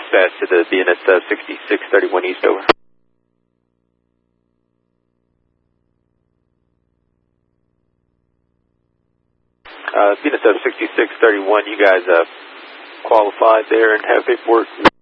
dispatch to the BNS 6631 East, over. BNS 6631, you guys qualified there and have paperwork